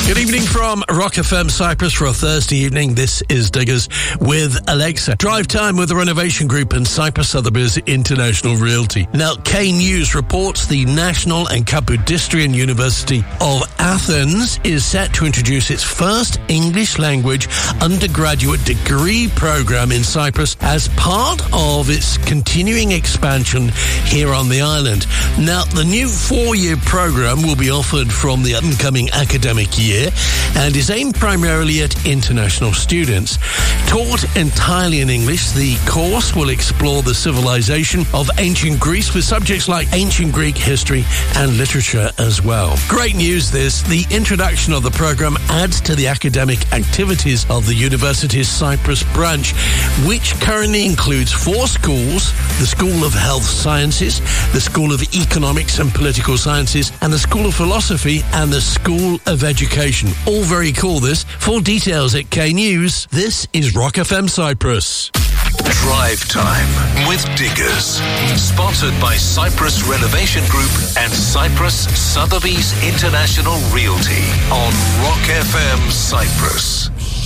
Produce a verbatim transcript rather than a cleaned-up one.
Good evening from Rock F M Cyprus for a Thursday evening. This is Diggers with Alexa. Drive time with the Renovation Group and Cyprus Sotheby's International Realty. Now, K News reports the National and Kapodistrian University of Athens is set to introduce its first English language undergraduate degree program in Cyprus as part of its continuing expansion here on the island. Now, the new four-year program will be offered from the upcoming academic year and is aimed primarily at international students. Taught entirely in English, the course will explore the civilization of ancient Greece with subjects like ancient Greek history and literature as well. Great news this, the introduction of the program adds to the academic activities of the university's Cyprus branch, which currently includes four schools: the School of Health Sciences, the School of Economics and Political Sciences, and the School of Philosophy and the School of Education. All very cool, this. For details at K News, this is Rock F M Cyprus. Drive Time with Diggers. Sponsored by Cyprus Renovation Group and Cyprus Sotheby's International Realty on Rock F M Cyprus.